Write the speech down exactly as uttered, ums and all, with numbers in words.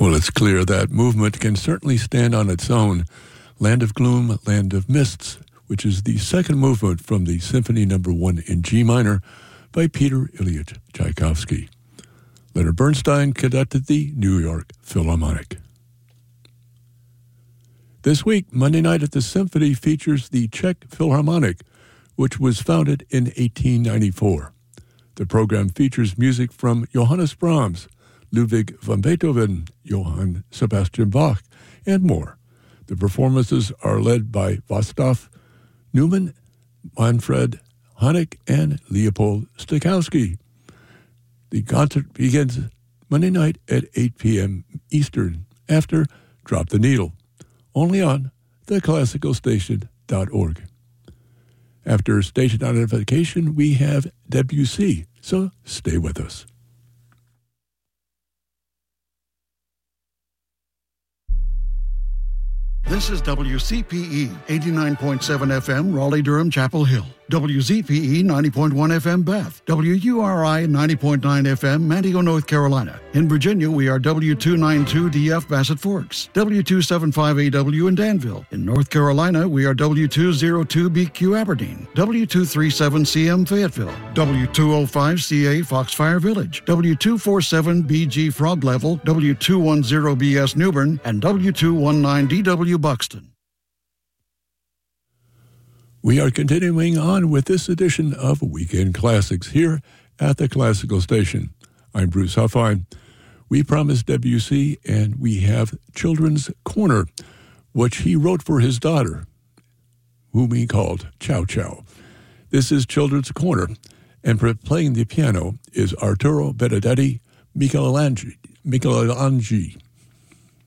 Well, it's clear that movement can certainly stand on its own. Land of Gloom, Land of Mists, which is the second movement from the Symphony Number One in G minor by Peter Ilyich Tchaikovsky. Leonard Bernstein conducted the New York Philharmonic. This week, Monday night at the Symphony features the Czech Philharmonic, which was founded in eighteen ninety-four. The program features music from Johannes Brahms, Ludwig van Beethoven, Johann Sebastian Bach, and more. The performances are led by Václav Neumann, Manfred Honeck, and Leopold Stokowski. The concert begins Monday night at eight p.m. Eastern after Drop the Needle, only on the classical station dot org. After station identification, we have Debussy, so stay with us. This is W C P E, eighty-nine point seven F M, Raleigh-Durham, Chapel Hill. W Z P E, ninety point one F M, Bath. W U R I, ninety point nine F M, Manteo, North Carolina. In Virginia, we are W two ninety-two D F, Bassett Forks. W two seventy-five A W in Danville. In North Carolina, we are W two oh two B Q, Aberdeen. W two thirty-seven C M, Fayetteville. W two oh five C A, Foxfire Village. W two forty-seven B G, Frog Level. W two ten B S, Newbern. And W two nineteen D W, Buxton. We are continuing on with this edition of Weekend Classics here at the Classical Station. I'm Bruce Huffine. We promised Debussy, and we have Children's Corner, which he wrote for his daughter, whom he called Chow Chow. This is Children's Corner, and playing the piano is Arturo Benedetti Michelangeli. Michelangeli.